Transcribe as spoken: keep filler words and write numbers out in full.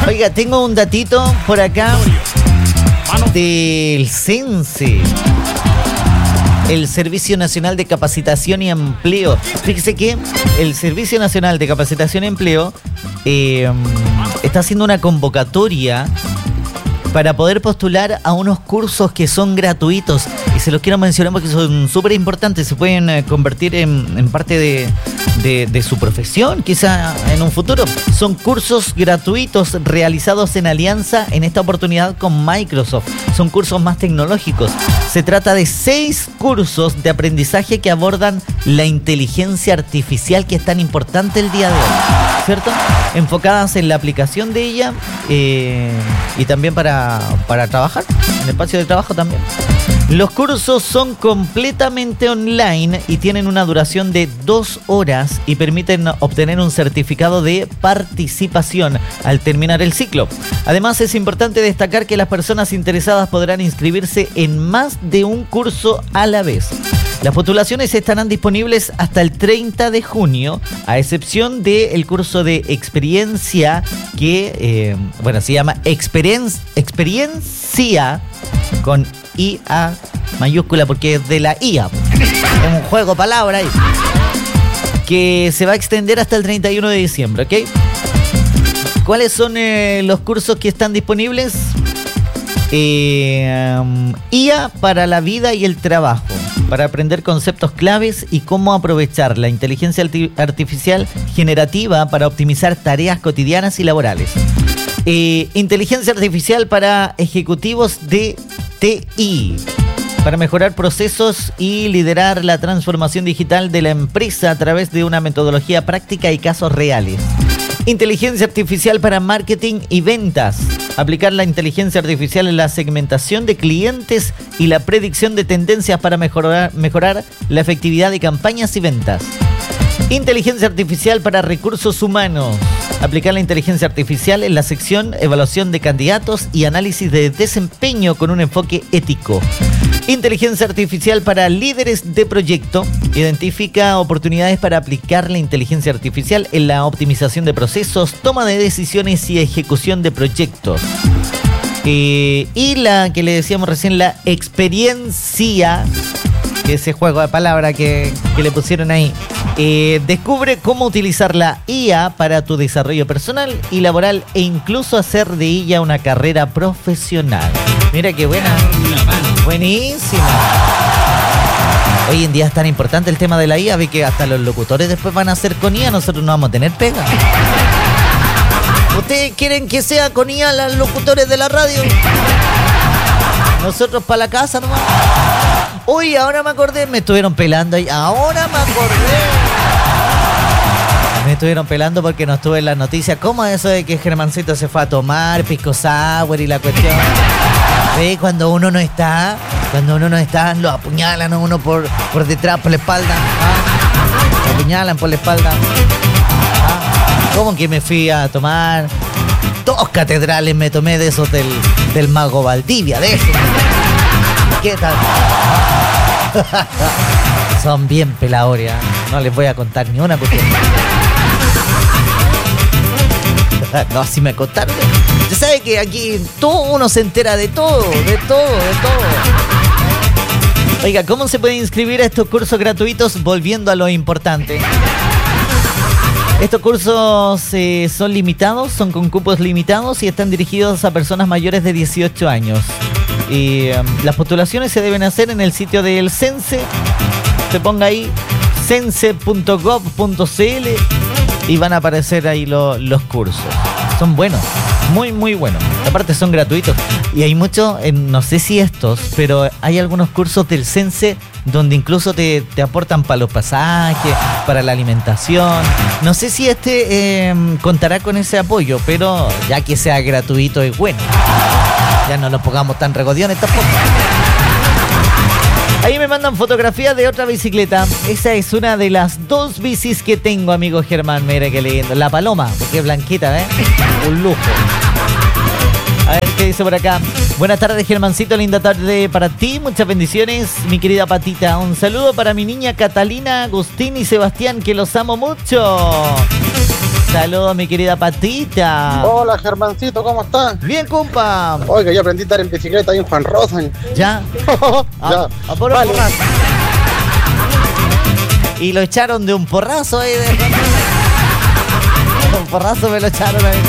Oiga, tengo un datito por acá del CENSE, el Servicio Nacional de Capacitación y Empleo. Fíjese que el Servicio Nacional de Capacitación y Empleo eh, está haciendo una convocatoria para poder postular a unos cursos que son gratuitos. Y se los quiero mencionar porque son súper importantes. Se pueden eh, convertir en, en parte de, de, de su profesión, quizá en un futuro. Son cursos gratuitos realizados en alianza en esta oportunidad con Microsoft. Son cursos más tecnológicos. Se trata de seis cursos de aprendizaje que abordan la inteligencia artificial, que es tan importante el día de hoy, ¿cierto? Enfocadas en la aplicación de ella eh, y también para, para trabajar, en el espacio de trabajo también. Los cursos son completamente online y tienen una duración de dos horas y permiten obtener un certificado de participación al terminar el ciclo. Además, es importante destacar que las personas interesadas podrán inscribirse en más de un curso a la vez. Las postulaciones estarán disponibles hasta el treinta de junio, a excepción del curso de experiencia que, eh, bueno, se llama Experien- Experiencia con I A mayúscula porque es de la I A. Es un juego de palabras ahí. Que se va a extender hasta el treinta y uno de diciembre, ¿ok? ¿Cuáles son eh, los cursos que están disponibles? Eh, um, I A para la vida y el trabajo, para aprender conceptos claves y cómo aprovechar la inteligencia arti- artificial generativa para optimizar tareas cotidianas y laborales. Eh, inteligencia artificial para ejecutivos de T I, para mejorar procesos y liderar la transformación digital de la empresa a través de una metodología práctica y casos reales. Inteligencia artificial para marketing y ventas. Aplicar la inteligencia artificial en la segmentación de clientes y la predicción de tendencias para mejorar, mejorar la efectividad de campañas y ventas. Inteligencia artificial para recursos humanos. Aplicar la inteligencia artificial en la sección evaluación de candidatos y análisis de desempeño con un enfoque ético. Inteligencia artificial para líderes de proyecto. Identifica oportunidades para aplicar la inteligencia artificial en la optimización de procesos, toma de decisiones y ejecución de proyectos. Eh, y la que le decíamos recién, la experiencia, que ese juego de palabras que, que le pusieron ahí. Eh, descubre cómo utilizar la I A para tu desarrollo personal y laboral e incluso hacer de ella una carrera profesional. Mira qué buena. Buenísima. Hoy en día es tan importante el tema de la I A, ve que hasta los locutores después van a hacer con I A, nosotros no vamos a tener pega. ¿Ustedes quieren que sea con I A los locutores de la radio? Nosotros para la casa nomás. Uy, ahora me acordé, me estuvieron pelando ahí. Ahora me acordé. Me estuvieron pelando porque no estuve en las noticias. ¿Cómo es eso de que Germancito se fue a tomar pisco sour y la cuestión? ¿Ve? Cuando uno no está, cuando uno no está, lo apuñalan a uno por, por detrás, por la espalda. ¿Ah? Lo apuñalan por la espalda. ¿Ah? ¿Cómo que me fui a tomar? Dos catedrales me tomé de esos del, del Mago Valdivia, de esos. ¿Qué tal? Son bien peladores, ¿eh? No les voy a contar ni una porque... No, si me contaron. Usted sabe que aquí todo uno se entera de todo, de todo, de todo. Oiga, ¿cómo se puede inscribir a estos cursos gratuitos? Volviendo a lo importante. Estos cursos eh, son limitados, son con cupos limitados y están dirigidos a personas mayores de dieciocho años. Y um, las postulaciones se deben hacer en el sitio del CENSE. Se ponga ahí cense punto gov punto cl y van a aparecer ahí lo, los cursos. Son buenos, muy muy buenos. Aparte son gratuitos. Y hay muchos, eh, no sé si estos, pero hay algunos cursos del CENSE donde incluso te, te aportan para los pasajes, para la alimentación. No sé si este eh, contará con ese apoyo, pero ya que sea gratuito es bueno. Ya no nos pongamos tan regodiones tampoco. Ahí me mandan fotografías de otra bicicleta. Esa es una de las dos bicis que tengo, amigo Germán. Mira qué lindo. La Paloma, porque es blanquita, ¿eh? Un lujo. A ver qué dice por acá. Buenas tardes, Germancito. Linda tarde para ti. Muchas bendiciones, mi querida Patita. Un saludo para mi niña Catalina, Agustín y Sebastián, que los amo mucho. Saludos, mi querida Patita. Hola, Germancito, ¿cómo estás? Bien, compa. Oiga, yo aprendí a estar en bicicleta ahí en Juan Rosa. ¿Ya? Ya. A, a por un Vale. porrazo. Y lo echaron de un porrazo ahí. De... un porrazo me lo echaron ahí.